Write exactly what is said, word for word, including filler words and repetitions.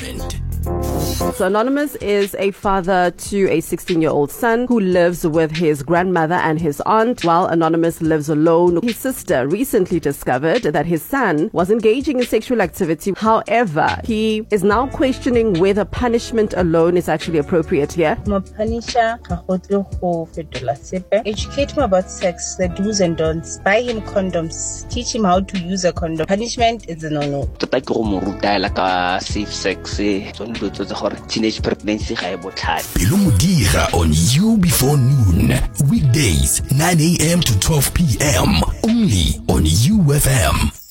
entertainment. So Anonymous is a father to a sixteen-year-old son who lives with his grandmother and his aunt, while Anonymous lives alone. His sister recently discovered that his son was engaging in sexual activity. However, he is now questioning whether punishment alone is actually appropriate here. Educate him about sex, the do's and don'ts. Buy him condoms. Teach him how to use a condom. Punishment is a no-no. Safe sex, teenage pregnancy. Pelo Mudira on You Before Noon. Weekdays, nine a.m. to twelve p.m. Only on U F M.